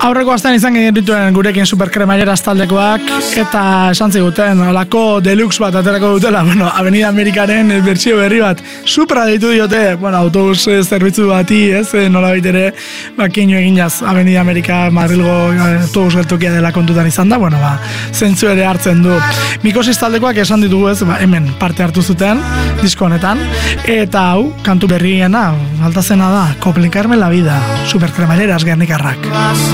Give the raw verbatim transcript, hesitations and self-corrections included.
Aurreko astean izan genituen gurekin superkremaileras taldekoak, eta esan ziguten, olako deluxe bat aterako dutela, bueno, Avenida Amerikaren bertsio berri bat, supra deitu diote, bueno, autobus zerbitzu bati, ez, nola baitere, bakinu egin jaz, Avenida Amerika Madrilgo autobus geltokia dela kontutan izan da, bueno, ba, zentzu ere hartzen du. Mikosis taldekoak esan ditugu ez, ba, hemen parte hartu zuten, disko honetan, eta hau, kantu berriena, altazena da, Complicarme la vida, superkremaileras gernikarrak.